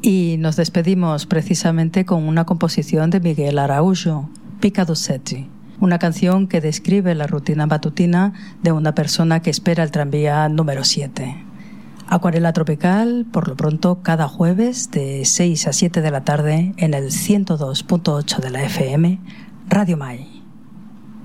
Y nos despedimos precisamente con una composición de Miguel Araújo, Pica do Sete, una canción que describe la rutina matutina de una persona que espera el tranvía número 7. Acuarela Tropical, por lo pronto, cada jueves de 6 a 7 de la tarde en el 102.8 de la FM, Radio Mai.